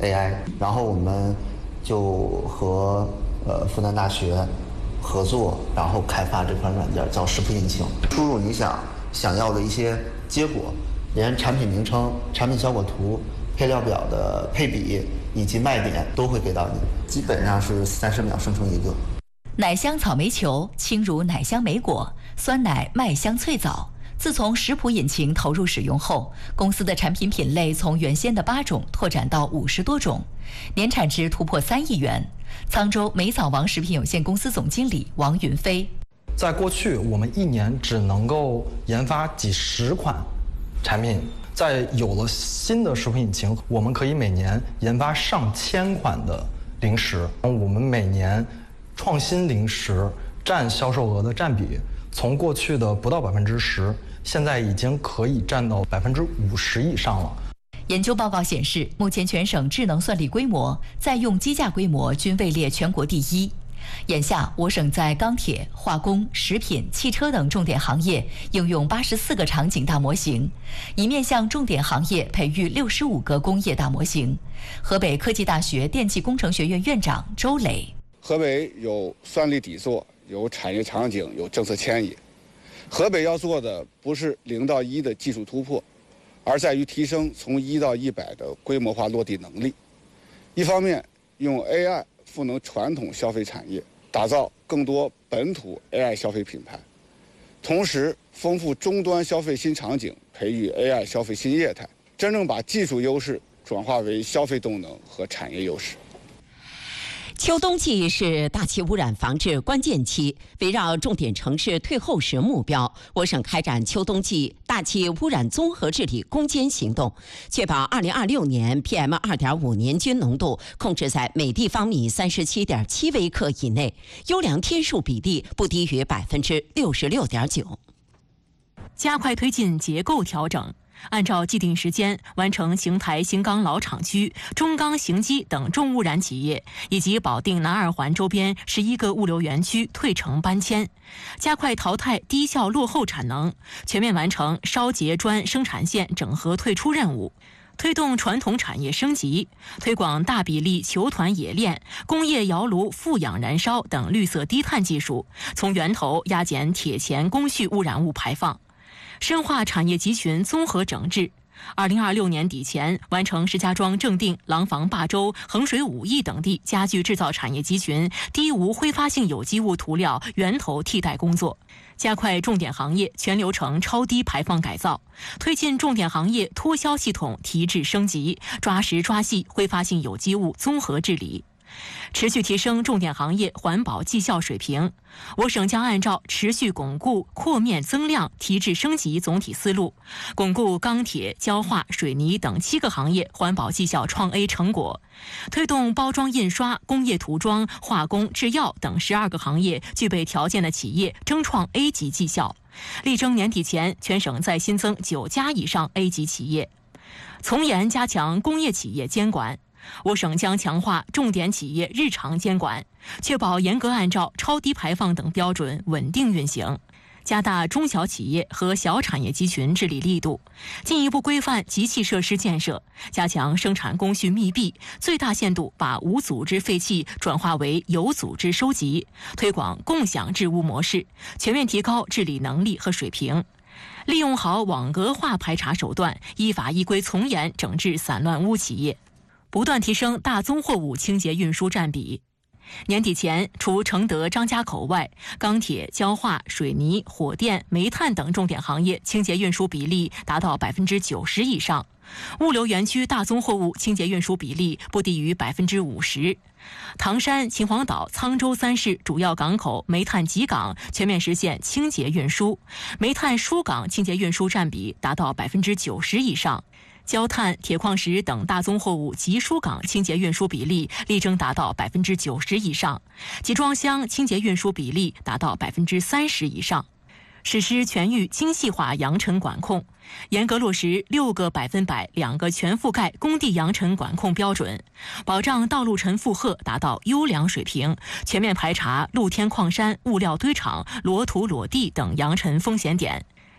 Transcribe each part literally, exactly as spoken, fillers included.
A I， 然后我们就和呃复旦大学合作，然后开发这款软件叫食谱引擎，输入你想想要的一些结果，连产品名称、产品效果图、配料表的配比以及卖点都会给到你，基本上是三十秒生成一个。 奶香草莓球轻如奶香莓果，酸奶麦香脆枣。自从食谱引擎投入使用后，公司的产品品类从原先的八种拓展到五十多种，年产值突破三亿元。沧州美枣王食品有限公司总经理王云飞： 在过去，我们一年只能够研发几十款产品，在有了新的食谱引擎，我们可以每年研发上千款的零食。我们每年创新零食占销售额的占比，从过去的不到百分之十，现在已经可以占到百分之五十以上了。 研究报告显示，目前全省智能算力规模、在用机架规模均位列全国第一。眼下，我省在钢铁、化工、食品、汽车等重点行业应用八十四个场景大模型，以面向重点行业培育六十五个工业大模型。河北科技大学电气工程学院院长周磊： 河北有算力底座，有产业场景，有政策牵引。河北要做的不是零到一的技术突破，而在于提升从一到一百的规模化落地能力。一方面，用 A I 赋能传统消费产业，打造更多本土 A I 消费品牌；同时，丰富终端消费新场景，培育 A I 消费新业态，真正把技术优势转化为消费动能和产业优势。 秋冬季是大气污染防治关键期，围绕重点城市退后时目标，我省开展秋冬季大气污染综合治理攻坚行动，确保二零二六年 P M 二点五 年均浓度控制在每立方米三十七点七微克以内，优良天数比例不低于百分之六十六点九。 加快推进结构调整。按照既定时间完成邢台新钢老厂区、中钢邢基等重污染企业以及保定南二环周边十一个物流园区退城搬迁，加快淘汰低效落后产能，全面完成烧结砖生产线整合退出任务，推动传统产业升级，推广大比例球团冶炼、工业窑炉负氧燃烧等绿色低碳技术，从源头压减铁钳工序污染物排放。深化产业集群综合整治，二零二六年底前完成石家庄正定、廊坊坝州、衡水武义等地家具制造产业集群低无挥发性有机物涂料源头替代工作，加快重点行业全流程超低排放改造，推进重点行业脱销系统提质升级，抓实抓细挥发性有机物综合治理。持续提升重点行业环保绩效水平，我省将按照持续巩固扩面增量提质升级总体思路，巩固钢铁、焦化、水泥等七个行业环保绩效创 A 成果，推动包装印刷、工业涂装、化工、制药等十二个行业具备条件的企业争创 A 级绩效，力争年底前全省再新增九家以上 A 级企业。从严加强工业企业监管，我省将强化重点企业日常监管，确保严格按照超低排放等标准稳定运行，加大中小企业和小产业集群治理力度，进一步规范集气设施建设，加强生产工序密闭，最大限度把无组织废气转化为有组织收集，推广共享治污模式，全面提高治理能力和水平。利用好网格化排查手段，依法依规从严整治散乱污企业，不断提升大宗货物清洁运输占比。年底前，除承德张家口外，钢铁、焦化、水泥、火电、煤炭等重点行业清洁运输比例达到百分之九十以上，物流园区大宗货物清洁运输比例不低于百分之五十。唐山、秦皇岛、沧州三市主要港口煤炭集港全面实现清洁运输，煤炭输港清洁运输占比达到百分之九十以上。焦炭、铁矿石等大宗货物集输港清洁运输比例力争达到百分之九十以上，集装箱清洁运输比例达到百分之三十以上。实施全域精细化扬尘管控，严格落实六个百分百、两个全覆盖工地扬尘管控标准，保障道路尘负荷达到优良水平，全面排查露天矿山、物料堆场、裸土裸地等扬尘风险点。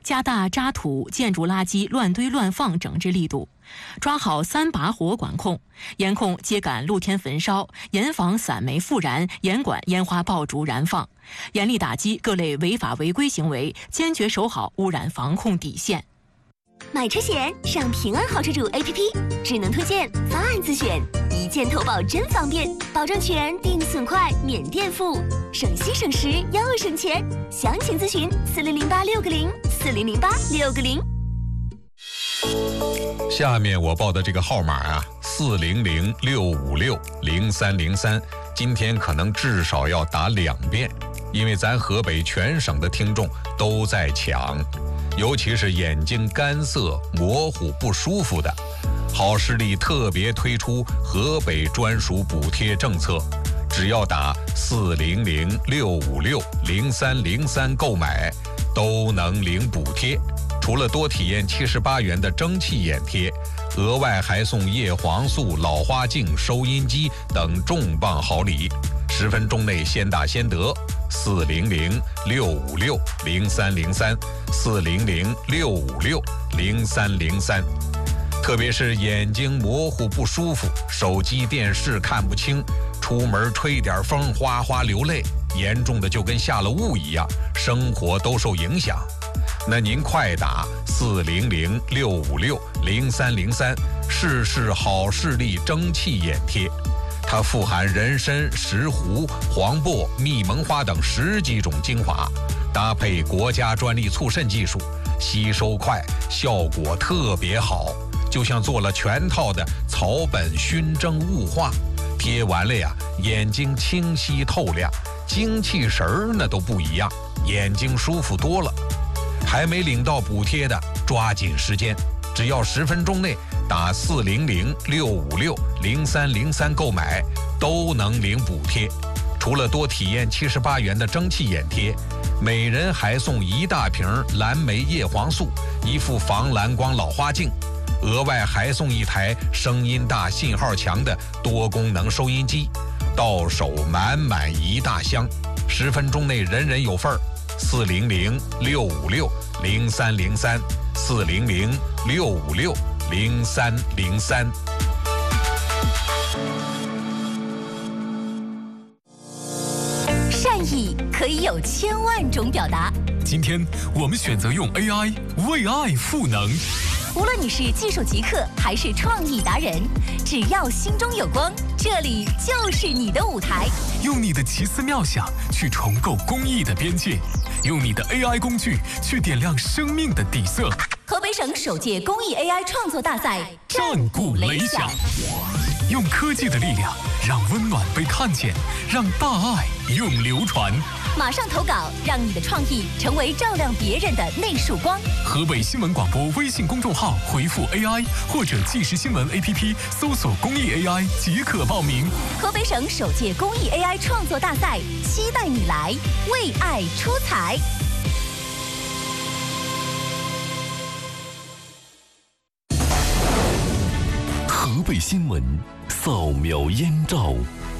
加大渣土、建筑垃圾乱堆乱放整治力度，抓好三把火管控，严控秸秆露天焚烧，严防散煤复燃，严管烟花爆竹燃放，严厉打击各类违法违规行为，坚决守好污染防控底线。 买车险上平安好车主 A P P， 智能推荐，方案自选，一键投保真方便，保证全，定损快，免垫付，省心省时又省钱。详情咨询四零零八六个零四零零八六个零。 下面我报的这个号码啊，四零零六五六零三零三，今天可能至少要打两遍，因为咱河北全省的听众都在抢。尤其是眼睛干涩、模糊、不舒服的，好视力特别推出河北专属补贴政策，只要打四零零六五六零三零三购买，都能领补贴。除了多体验七十八元的蒸汽眼贴，额外还送叶黄素、老花镜、收音机等重磅好礼。十分钟内先打先得，四零零六五六零三零三，四零零六五六零三零三。特别是眼睛模糊不舒服，手机电视看不清，出门吹点风哗哗流泪，严重的就跟下了雾一样，生活都受影响。那您快打四零零六五六零三零三，试试好视力蒸汽眼贴。它富含人参、石斛、黄柏、蜜蒙花等十几种精华，搭配国家专利促渗技术，吸收快，效果特别好，就像做了全套的草本熏蒸雾化，贴完了呀，眼睛清晰透亮，精气神儿那都不一样，眼睛舒服多了。还没领到补贴的，抓紧时间，只要十分钟内打四零零六五六零三零三购买，都能领补贴。除了多体验七十八元的蒸汽眼贴，每人还送一大瓶蓝莓叶黄素，一副防蓝光老花镜，额外还送一台声音大、信号强的多功能收音机，到手满满一大箱，十分钟内人人有份儿。四零零六五六零三零三，四零零六五六零三零三。 善意可以有千万种表达， 今天我们选择用 A I 为爱赋能。 无论你是技术极客还是创意达人，只要心中有光，这里就是你的舞台。 用你的奇思妙想去重构公益的边界，用你的 A I 工具去点亮生命的底色。 河北省首届公益 A I 创作大赛战鼓擂响，用科技的力量让温暖被看见，让大爱永流传。 马上投稿，让你的创意成为照亮别人的那束光。 河北新闻广播微信公众号回复 A I 或者即时新闻 A P P 搜索公益 A I 即可报名。 河北省首届公益 A I 创作大赛，期待你来为爱出彩。 河北新闻扫描燕赵。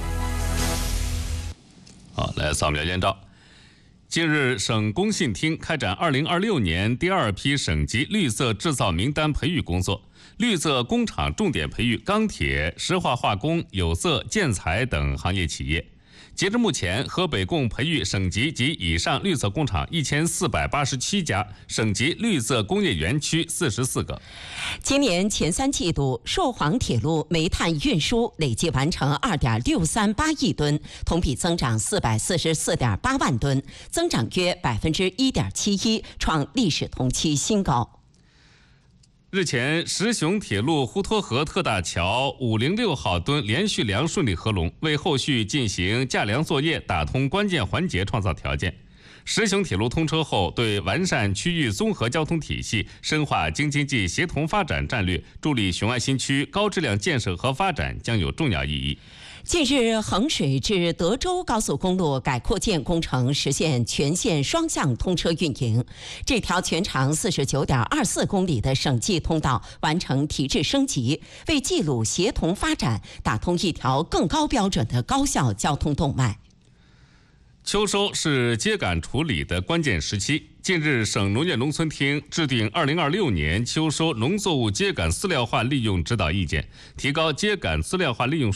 好，来扫描燕赵。近日，省工信厅开展二零二六年第二批省级绿色制造名单培育工作，绿色工厂重点培育钢铁、石化化工、有色、建材等行业企业。截至目前，河北共培育省级及以上绿色工厂一千四百八十七家，省级绿色工业园区四十四个。 今年前三季度，朔黄铁路煤炭运输累计完成二点六三八亿吨，同比增长四百四十四点八万吨，增长约百分之一点七一，创历史同期新高。 日前，石雄铁路滹沱河特大桥五零六号墩连续梁顺利合龙，为后续进行架梁作业打通关键环节创造条件。石雄铁路通车后，对完善区域综合交通体系、深化京津冀协同发展战略，助力雄安新区高质量建设和发展将有重要意义。 近日，衡水至德州高速公路改扩建工程实现全线双向通车运营。这条全长四十九点二四公里的省际通道完成提质升级，为冀鲁协同发展打通一条更高标准的高效交通动脉。 秋收是秸秆处理的关键时期， 近日，省农业农村厅制定二零二六年秋收农作物秸秆饲料化利用指导意见，提高秸秆饲料化利用